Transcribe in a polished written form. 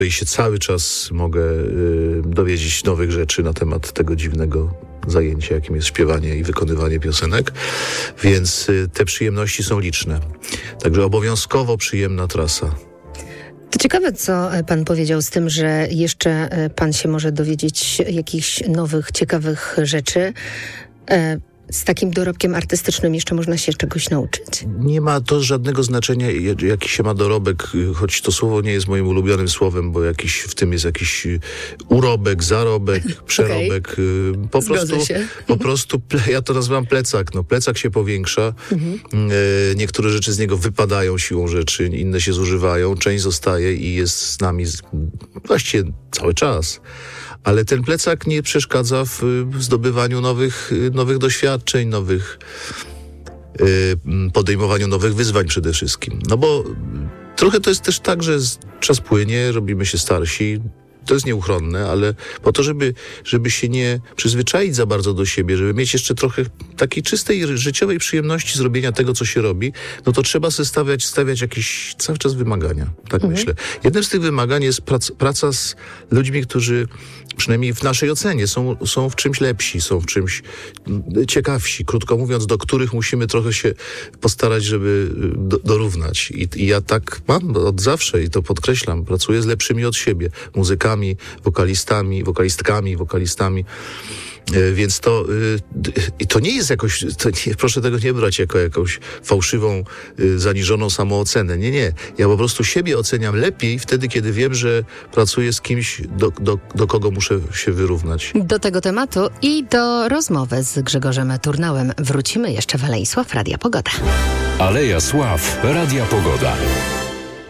I się cały czas mogę dowiedzieć nowych rzeczy na temat tego dziwnego zajęcia, jakim jest śpiewanie i wykonywanie piosenek, więc te przyjemności są liczne. Także obowiązkowo przyjemna trasa. To ciekawe, co pan powiedział z tym, że jeszcze pan się może dowiedzieć jakichś nowych, ciekawych rzeczy. Z takim dorobkiem artystycznym jeszcze można się czegoś nauczyć? Nie ma to żadnego znaczenia, jaki się ma dorobek, choć to słowo nie jest moim ulubionym słowem, bo w tym jest jakiś urobek, zarobek, przerobek. Po prostu, ja to nazywam plecak. No, plecak się powiększa. Niektóre rzeczy z niego wypadają siłą rzeczy, inne się zużywają, część zostaje i jest z nami właściwie cały czas. Ale ten plecak nie przeszkadza w zdobywaniu nowych doświadczeń, podejmowaniu nowych wyzwań przede wszystkim. No bo trochę to jest też tak, że czas płynie, robimy się starsi. To jest nieuchronne, ale po to, żeby się nie przyzwyczaić za bardzo do siebie, żeby mieć jeszcze trochę takiej czystej, życiowej przyjemności zrobienia tego, co się robi, no to trzeba sobie stawiać jakieś cały czas wymagania, tak myślę. Jednym z tych wymagań jest praca z ludźmi, którzy przynajmniej w naszej ocenie są w czymś lepsi, są w czymś ciekawsi, krótko mówiąc, do których musimy trochę się postarać, żeby dorównać. I ja tak mam od zawsze i to podkreślam, pracuję z lepszymi od siebie, muzykami, wokalistami. Więc to nie jest jakoś, proszę tego nie brać jako jakąś fałszywą, zaniżoną samoocenę. Nie. Ja po prostu siebie oceniam lepiej wtedy, kiedy wiem, że pracuję z kimś, do kogo muszę się wyrównać. Do tego tematu i do rozmowy z Grzegorzem Turnałem wrócimy jeszcze w Alei Sław Radia Pogoda. Aleja Sław Radia Pogoda.